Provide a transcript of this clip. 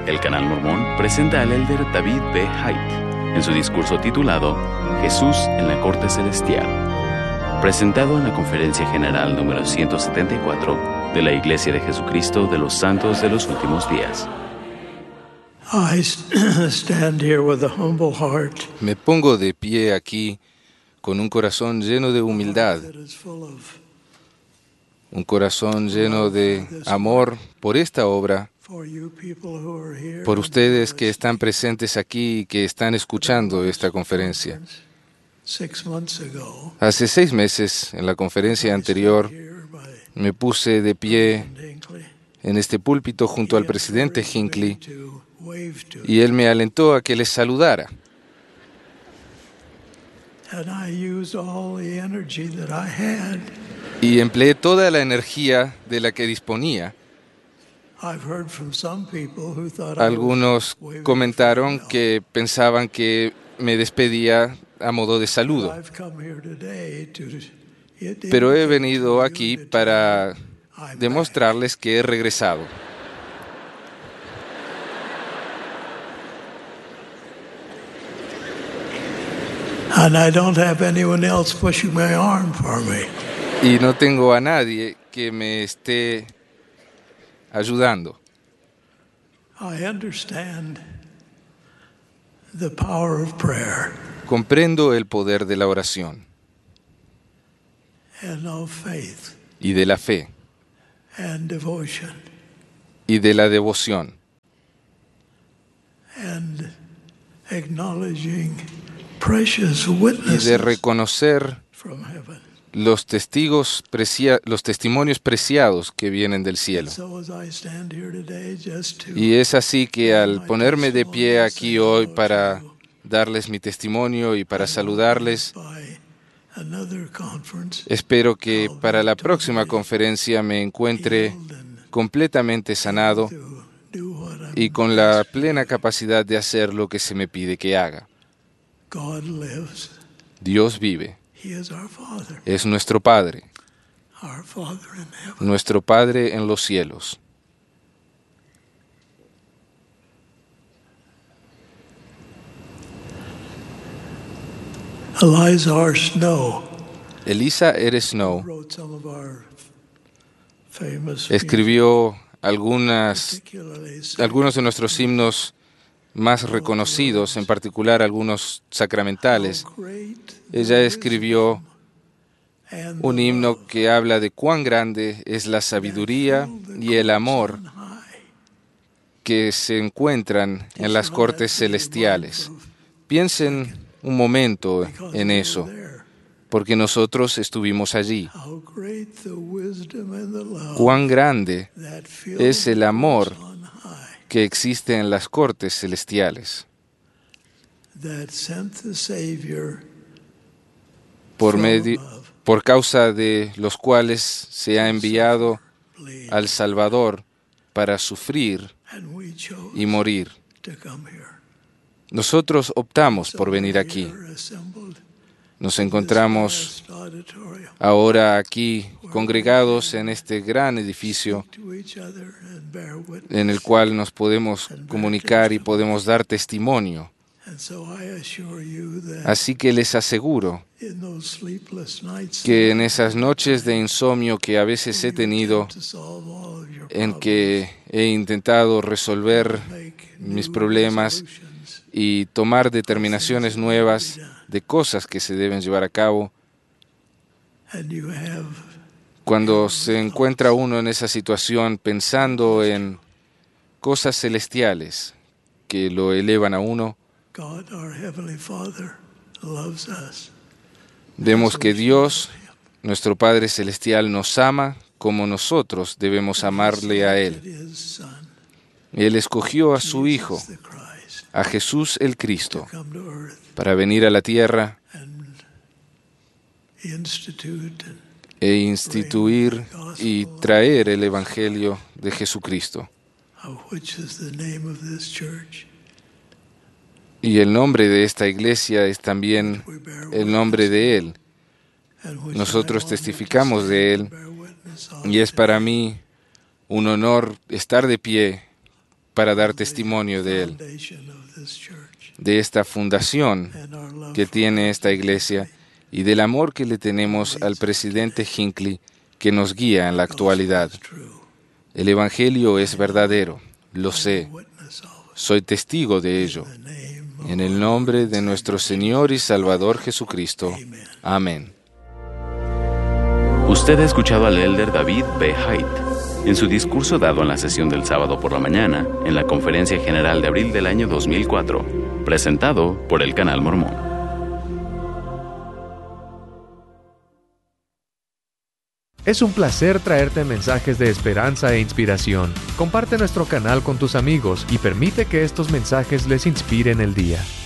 El Canal Mormón presenta al elder David B. Hite en su discurso titulado Jesús en la Corte Celestial, presentado en la Conferencia General número 174 de la Iglesia de Jesucristo de los Santos de los Últimos Días. Me pongo de pie aquí con un corazón lleno de humildad, un corazón lleno de amor por esta obra, por ustedes que están presentes aquí y que están escuchando esta conferencia. Hace 6 meses, en la conferencia anterior, me puse de pie en este púlpito junto al presidente Hinckley y él me alentó a que les saludara. Y empleé toda la energía de la que disponía. Algunos comentaron que pensaban que me despedía a modo de saludo. Pero he venido aquí para demostrarles que he regresado. Y no tengo a nadie que me esté ayudando. Comprendo el poder de la oración y de la fe y de la devoción y de reconocer los testimonios preciados que vienen del cielo. Y es así que al ponerme de pie aquí hoy para darles mi testimonio y para saludarles, espero que para la próxima conferencia me encuentre completamente sanado y con la plena capacidad de hacer lo que se me pide que haga. Dios vive. Es nuestro Padre, nuestro Padre en los cielos. Eliza R. Snow escribió algunos de nuestros himnos más reconocidos, en particular algunos sacramentales. Ella escribió un himno que habla de cuán grande es la sabiduría y el amor que se encuentran en las cortes celestiales. Piensen un momento en eso, porque nosotros estuvimos allí. Cuán grande es el amor que existe en las cortes celestiales, por causa de los cuales se ha enviado al Salvador para sufrir y morir. Nosotros optamos por venir aquí. Nos encontramos ahora aquí congregados en este gran edificio en el cual nos podemos comunicar y podemos dar testimonio. Así que les aseguro que en esas noches de insomnio que a veces he tenido, en que he intentado resolver mis problemas y tomar determinaciones nuevas de cosas que se deben llevar a cabo, cuando se encuentra uno en esa situación pensando en cosas celestiales que lo elevan a uno, vemos que Dios, nuestro Padre Celestial, nos ama como nosotros debemos amarle a Él. Él escogió a su Hijo, a Jesús el Cristo, para venir a la tierra e instituir y traer el Evangelio de Jesucristo. Y el nombre de esta iglesia es también el nombre de Él. Nosotros testificamos de Él y es para mí un honor estar de pie para dar testimonio de Él, de esta fundación que tiene esta iglesia y del amor que le tenemos al presidente Hinckley que nos guía en la actualidad. El Evangelio es verdadero, lo sé, soy testigo de ello. En el nombre de nuestro Señor y Salvador Jesucristo. Amén. Usted ha escuchado al elder David B. Haidt en su discurso dado en la sesión del sábado por la mañana en la Conferencia General de abril del año 2004, presentado por el Canal Mormón. Es un placer traerte mensajes de esperanza e inspiración. Comparte nuestro canal con tus amigos y permite que estos mensajes les inspiren el día.